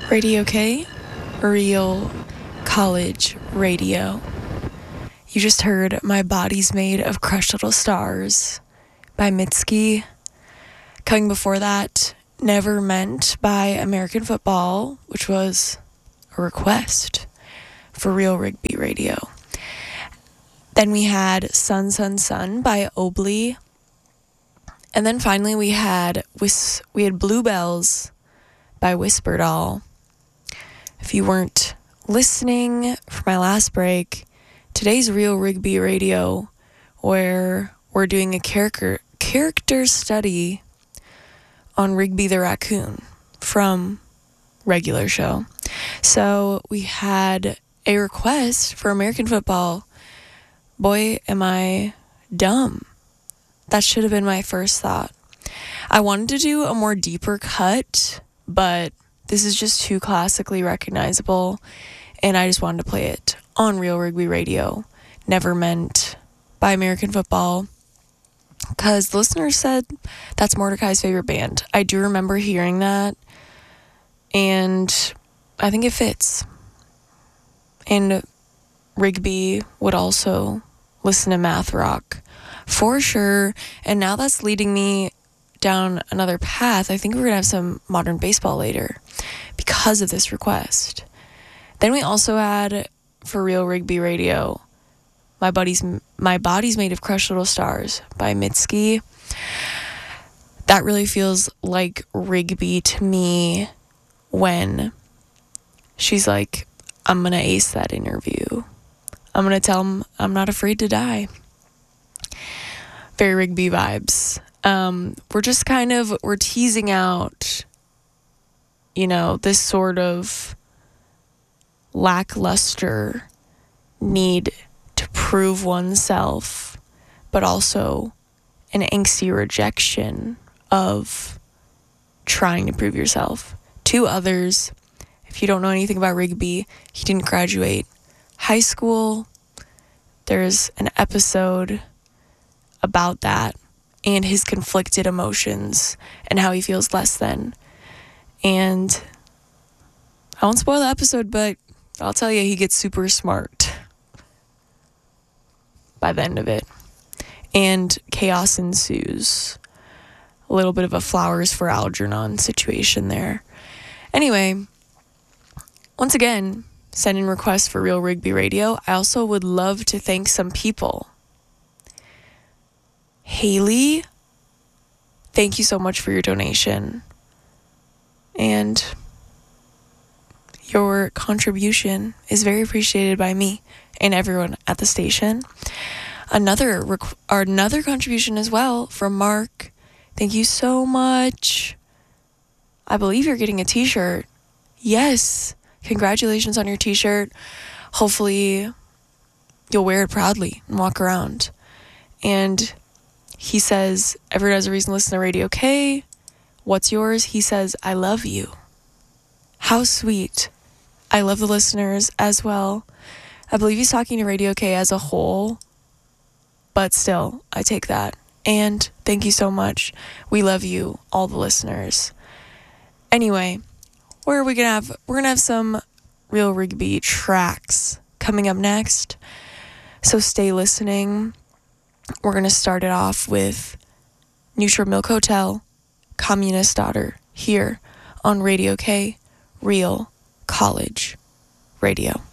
Radio K, Real College Radio. You just heard My Body's Made of Crushed Little Stars by Mitski. Coming before that, Never Meant by American Football, which was a request for Real Rigby Radio. Then we had Sun Sun Sun by Obley. And then finally we had Bluebells by Whisper Doll. If you weren't listening for my last break, today's Real Rigby Radio, where we're doing a character study on Rigby the Raccoon from regular show. So we had a request for American Football. Boy, am I dumb. That should have been my first thought. I wanted to do a more deeper cut, but this is just too classically recognizable, and I just wanted to play it on Real Rigby Radio. Never Meant by American Football, because the listener said that's Mordecai's favorite band. I do remember hearing that, and I think it fits. And Rigby would also listen to math rock for sure, and now that's leading me down another path. I think we're gonna have some modern baseball later because of this request. Then we also had, for Real Rigby Radio, My Body's Made of Crushed Little Stars by Mitski. That really feels like Rigby to me when she's like, I'm gonna ace that interview. I'm gonna tell him I'm not afraid to die. Very Rigby vibes. We're teasing out, this sort of lackluster need to prove oneself, but also an angsty rejection of trying to prove yourself to others. If you don't know anything about Rigby, he didn't graduate high school. There's an episode about that and his conflicted emotions and how he feels less than. And I won't spoil the episode, but I'll tell you, he gets super smart by the end of it. And chaos ensues. A little bit of a Flowers for Algernon situation there. Anyway, once again, send in requests for Real Rigby Radio. I also would love to thank some people. Haley, thank you so much for your donation. And your contribution is very appreciated by me and everyone at the station. Another contribution as well from Mark. Thank you so much. I believe you're getting a t-shirt. Yes. Congratulations on your t-shirt. Hopefully you'll wear it proudly and walk around. And he says, everyone has a reason to listen to Radio K. What's yours? He says, I love you. How sweet. I love the listeners as well. I believe he's talking to Radio K as a whole, but still, I take that. And thank you so much. We love you, all the listeners. Anyway, where are we gonna have? We're gonna have some Real Rigby tracks coming up next. So stay listening. We're gonna start it off with Neutral Milk Hotel, Communist Daughter, here on Radio K, Real College Radio.